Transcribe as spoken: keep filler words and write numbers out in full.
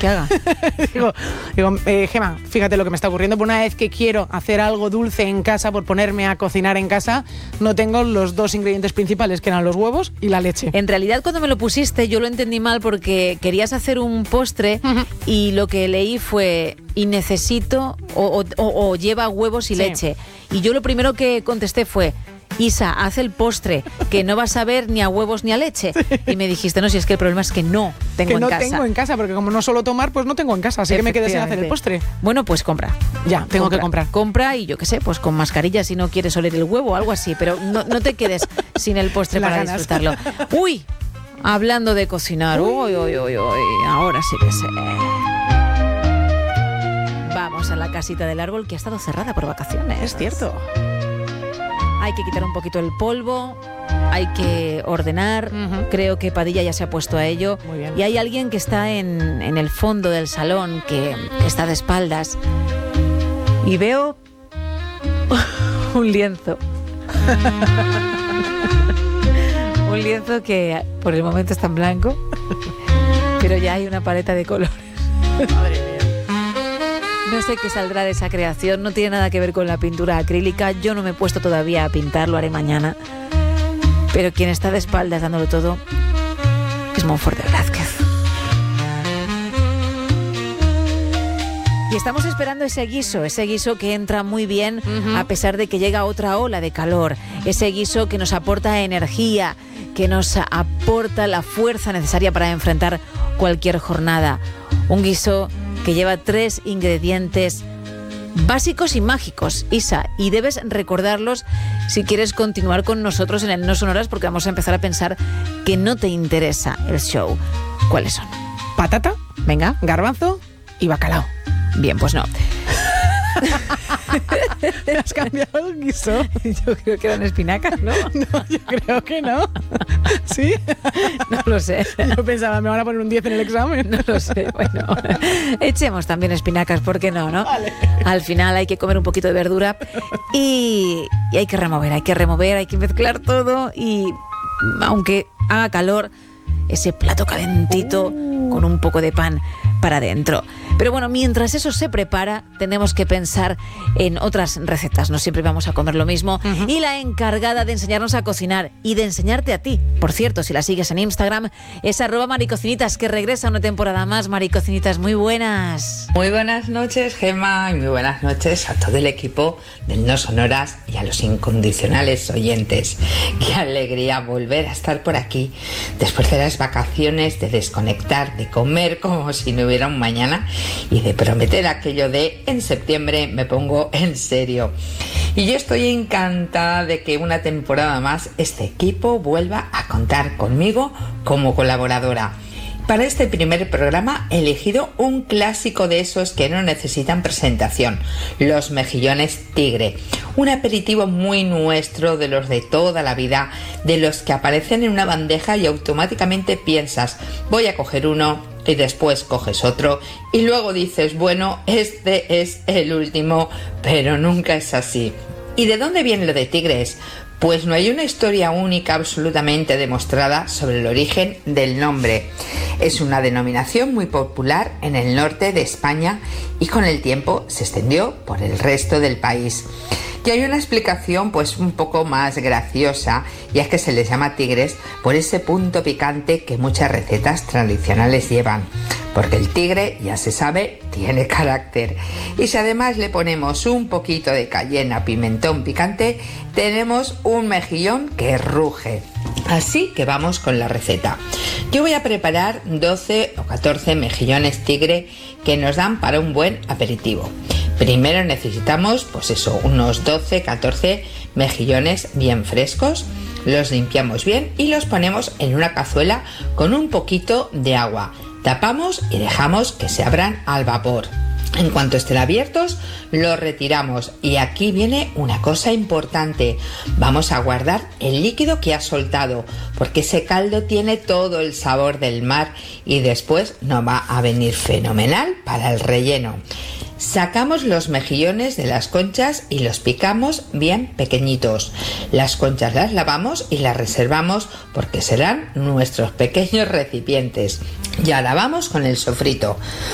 que haga? digo, digo eh, Gemma, fíjate lo que me está ocurriendo. Por una vez que quiero hacer algo dulce en casa, por ponerme a cocinar en casa, no tengo los dos ingredientes principales, que eran los huevos y la leche. En realidad, cuando me lo pusiste, yo lo entendí mal porque querías hacer un postre uh-huh. y lo que leí fue y necesito o, o, o, o lleva huevos y sí. leche. Y yo lo primero que contesté fue: Isa, haz el postre, que no vas a ver ni a huevos ni a leche. Sí. Y me dijiste, no, si es que el problema es que no tengo que en no casa. Que no tengo en casa, porque como no suelo tomar, pues no tengo en casa, así que me quedé sin hacer el postre. Bueno, pues compra. Ya, tengo compra, que comprar. Compra y yo qué sé, pues con mascarilla si no quieres oler el huevo o algo así, pero no, no te quedes sin el postre para ganas. disfrutarlo. Uy, hablando de cocinar, uy, uy, uy, uy, ahora sí que sé. Vamos a la casita del árbol que ha estado cerrada por vacaciones. Es cierto. Hay que quitar un poquito el polvo, hay que ordenar. Uh-huh. Creo que Padilla ya se ha puesto a ello. Muy bien. Y hay alguien que está en, en el fondo del salón, que, que está de espaldas. Y veo un lienzo. Un lienzo que por el momento está en blanco, pero ya hay una paleta de colores. Madre mía. No sé qué saldrá de esa creación, no tiene nada que ver con la pintura acrílica. Yo no me he puesto todavía a pintar, lo haré mañana. Pero quien está de espaldas dándolo todo es Monfort de Blázquez. Y estamos esperando ese guiso, ese guiso que entra muy bien uh-huh. a pesar de que llega otra ola de calor. Ese guiso que nos aporta energía, que nos aporta la fuerza necesaria para enfrentar cualquier jornada. Un guiso que lleva tres ingredientes básicos y mágicos, Isa, y debes recordarlos si quieres continuar con nosotros en el No Sonoras, porque vamos a empezar a pensar que no te interesa el show. ¿Cuáles son? Patata, venga, garbanzo y bacalao. Bien, pues no. ¿Me has cambiado el guiso? Yo creo que eran espinacas, ¿no? No, yo creo que no. ¿Sí? No lo sé. Yo pensaba, me van a poner un diez en el examen. No lo sé. Bueno, echemos también espinacas, ¿por qué no, no? Vale. Al final hay que comer un poquito de verdura y, y hay que remover, hay que remover, hay que mezclar todo y aunque haga calor, ese plato calentito uh. con un poco de pan para adentro. Pero bueno, mientras eso se prepara, tenemos que pensar en otras recetas. No siempre vamos a comer lo mismo. Uh-huh. Y la encargada de enseñarnos a cocinar y de enseñarte a ti, por cierto, si la sigues en Instagram, es arroba maricocinitas, que regresa una temporada más. Maricocinitas, muy buenas. Muy buenas noches, Gemma, y muy buenas noches a todo el equipo del No Sonoras y a los incondicionales oyentes. Qué alegría volver a estar por aquí después de las vacaciones, de desconectar, de comer como si no hubiera un mañana y de prometer aquello de en septiembre me pongo en serio. Y yo estoy encantada de que una temporada más este equipo vuelva a contar conmigo como colaboradora. Para este primer programa he elegido un clásico de esos que no necesitan presentación, los mejillones tigre. Un aperitivo muy nuestro, de los de toda la vida, de los que aparecen en una bandeja y automáticamente piensas, voy a coger uno, y después coges otro y luego dices, bueno, este es el último, pero nunca es así. ¿Y de dónde viene lo de tigres? Pues no hay una historia única absolutamente demostrada sobre el origen del nombre. Es una denominación muy popular en el norte de España y con el tiempo se extendió por el resto del país. Y hay una explicación pues un poco más graciosa, y es que se les llama tigres por ese punto picante que muchas recetas tradicionales llevan. Porque el tigre, ya se sabe, tiene carácter. Y si además le ponemos un poquito de cayena, pimentón picante, tenemos un mejillón que ruge. Así que vamos con la receta. Yo voy a preparar doce o catorce mejillones tigre que nos dan para un buen aperitivo. Primero necesitamos, pues eso, unos doce catorce mejillones bien frescos. Los limpiamos bien y los ponemos en una cazuela con un poquito de agua. Tapamos y dejamos que se abran al vapor. En cuanto estén abiertos, los retiramos y aquí viene una cosa importante. Vamos a guardar el líquido que ha soltado, porque ese caldo tiene todo el sabor del mar y después nos va a venir fenomenal para el relleno. Sacamos los mejillones de las conchas y los picamos bien pequeñitos. Las conchas las lavamos y las reservamos porque serán nuestros pequeños recipientes. Y ahora vamos con el sofrito.